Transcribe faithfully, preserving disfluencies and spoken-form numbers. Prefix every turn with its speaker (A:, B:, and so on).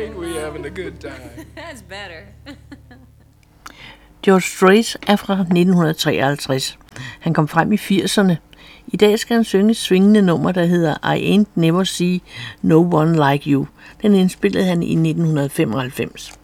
A: Tonight we're having a good time.
B: That's better.
C: George Strait er fra nitten treoghalvtreds. Han kom frem i firserne. I dag skal han synge et swingende nummer, der hedder I Ain't Never See No One Like You. Den indspillede han i nitten femoghalvfems.